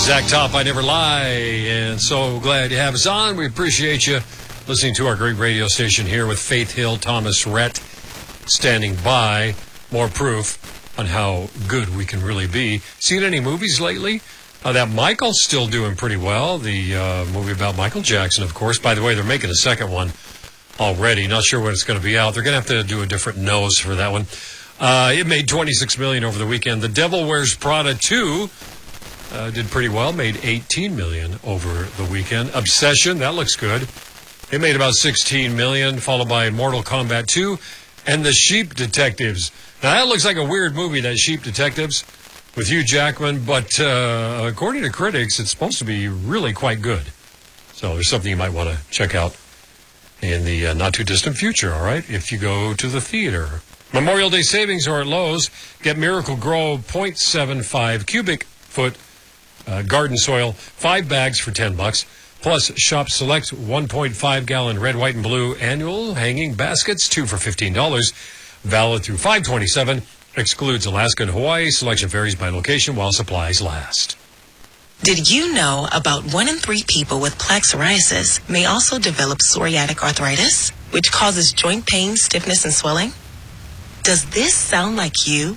Zach Top, I Never Lie, and so glad you have us on. We appreciate you listening to our great radio station here with Faith Hill, Thomas Rhett standing by. More proof on how good we can really be. Seen any movies lately? That Michael's still doing pretty well. The movie about Michael Jackson, of course. By the way, they're making a second one already. Not sure when it's going to be out. They're going to have to do a different nose for that one. It made $26 million over the weekend. The Devil Wears Prada 2 did pretty well. Made $18 million over the weekend. Obsession, that looks good. It made about $16 million, followed by Mortal Kombat 2 and The Sheep Detectives. Now, that looks like a weird movie, that Sheep Detectives, with Hugh Jackman, but according to critics, it's supposed to be really quite good. So there's something you might want to check out in the not-too-distant future, all right, if you go to the theater. Memorial Day savings are at Lowe's. Get Miracle Grow 0.75 cubic foot garden soil, 5 bags for $10. Plus, shop select 1.5-gallon red, white, and blue annual hanging baskets, 2 for $15. Valid through 5/27. Excludes Alaska and Hawaii. Selection varies by location while supplies last. Did you know about 1 in 3 people with plaque psoriasis may also develop psoriatic arthritis, which causes joint pain, stiffness, and swelling? Does this sound like you?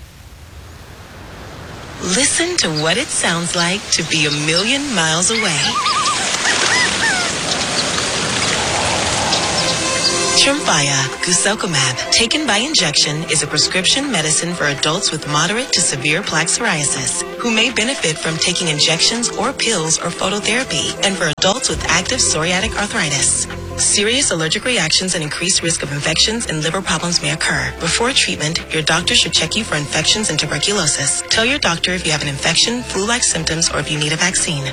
Listen to what it sounds like to be a million miles away. Tremfya guselkumab, taken by injection, is a prescription medicine for adults with moderate to severe plaque psoriasis who may benefit from taking injections or pills or phototherapy, and for adults with active psoriatic arthritis. Serious allergic reactions and increased risk of infections and liver problems may occur. Before treatment, your doctor should check you for infections and tuberculosis. Tell your doctor if you have an infection, flu-like symptoms, or if you need a vaccine.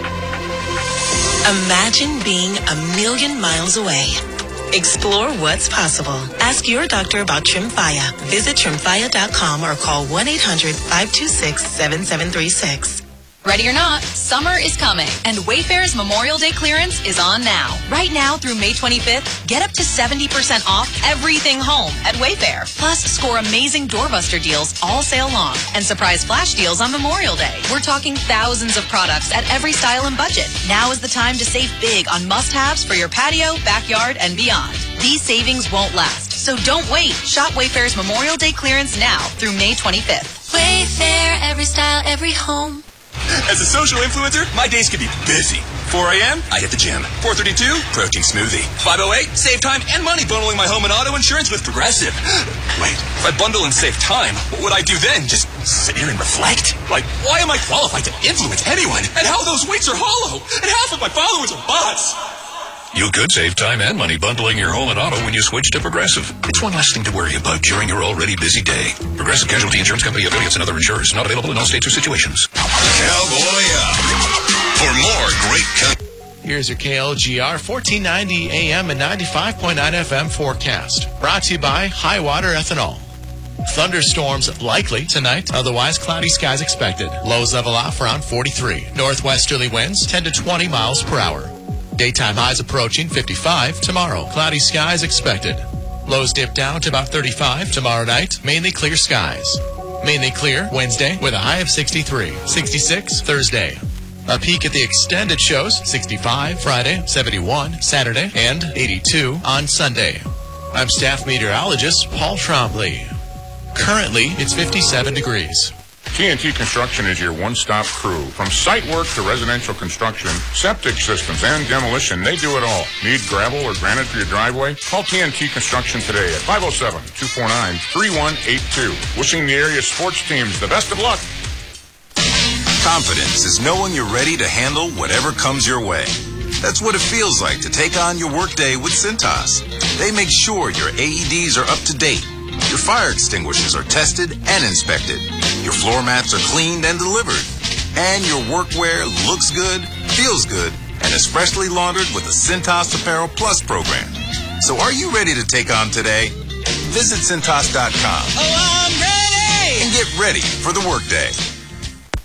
Imagine being a million miles away. Explore what's possible. Ask your doctor about Tremfya. Visit Tremfya.com or call 1-800-526-7736. Ready or not, summer is coming, and Wayfair's Memorial Day clearance is on now. Right now through May 25th, get up to 70% off everything home at Wayfair. Plus, score amazing doorbuster deals all sale long and surprise flash deals on Memorial Day. We're talking thousands of products at every style and budget. Now is the time to save big on must-haves for your patio, backyard, and beyond. These savings won't last, so don't wait. Shop Wayfair's Memorial Day clearance now through May 25th. Wayfair, every style, every home. As a social influencer, my days can be busy. 4 a.m., I hit the gym. 4:32, protein smoothie. 5:08, save time and money bundling my home and auto insurance with Progressive. Wait, if I bundle and save time, what would I do then? Just sit here and reflect? Like, why am I qualified to influence anyone? And how those weights are hollow? And half of my followers are bots. You could save time and money bundling your home and auto when you switch to Progressive. It's one less thing to worry about during your already busy day. Progressive Casualty Insurance Company, affiliates, and other insurers. Not available in all states or situations. Cowboy up. For more great... Here's your KLGR 1490 AM and 95.9 FM forecast. Brought to you by Highwater Ethanol. Thunderstorms likely tonight, otherwise cloudy skies expected. Lows level off around 43. Northwesterly winds 10 to 20 miles per hour. Daytime highs approaching 55 tomorrow. Cloudy skies expected. Lows dip down to about 35 tomorrow night. Mainly clear skies. Mainly clear Wednesday with a high of 63. 66 Thursday. A peek at the extended shows, 65 Friday, 71 Saturday, and 82 on Sunday. I'm staff meteorologist Paul Trombley. Currently, it's 57 degrees. TNT Construction is your one-stop crew. From site work to residential construction, septic systems, and demolition, they do it all. Need gravel or granite for your driveway? Call TNT Construction today at 507-249-3182. Wishing the area sports teams the best of luck. Confidence is knowing you're ready to handle whatever comes your way. That's what it feels like to take on your workday with Cintas. They make sure your AEDs are up to date. Your fire extinguishers are tested and inspected. Your floor mats are cleaned and delivered. And your workwear looks good, feels good, and is freshly laundered with the Cintas Apparel Plus program. So are you ready to take on today? Visit Cintas.com. Oh, I'm ready! And get ready for the workday.